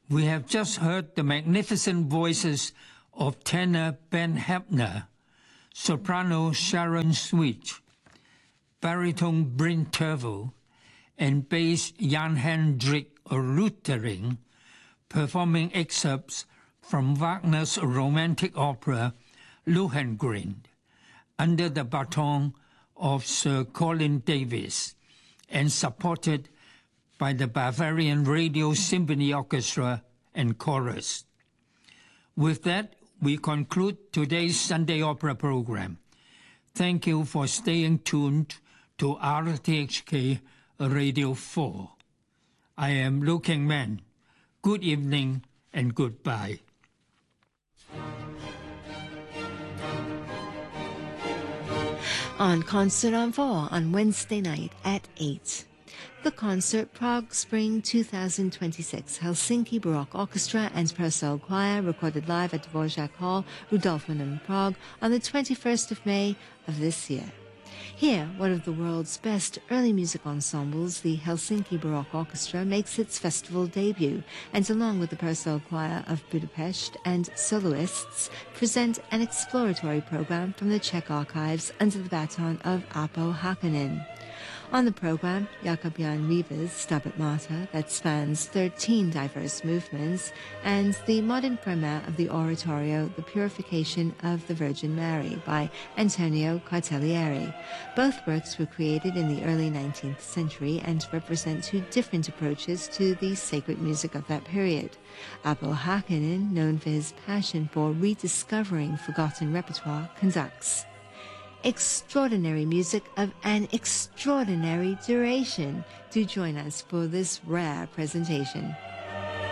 We have just heard the magnificent voices of tenor Ben Heppner, soprano Sharon Sweet, baritone Bryn Tervel, and bass Jan-Hendrik Rüttering, performing excerpts from Wagner's romantic opera Lohengrin, under the baton of Sir Colin Davis, and supported by the Bavarian Radio Symphony Orchestra and Chorus. With that, we conclude today's Sunday Opera program. Thank you for staying tuned to RTHK Radio 4. I am Liu King Man. Good evening and goodbye. On Concert en Four on Wednesday night at 8. The concert, Prague Spring 2026, Helsinki Baroque Orchestra and Purcell Choir, recorded live at Dvorak Hall, Rudolfinum, Prague, on the 21st of May of this year. Here, one of the world's best early music ensembles, the Helsinki Baroque Orchestra, makes its festival debut, and along with the Purcell Choir of Budapest and soloists, present an exploratory program from the Czech archives under the baton of Aapo Hakkanen. On the program, Jakub Jan Riva's Stabat Mater, that spans 13 diverse movements, and the modern premiere of the oratorio The Purification of the Virgin Mary by Antonio Cartellieri. Both works were created in the early 19th century and represent two different approaches to the sacred music of that period. Aapo Hakkanen, known for his passion for rediscovering forgotten repertoire, conducts. Extraordinary music of an extraordinary duration. Do join us for this rare presentation.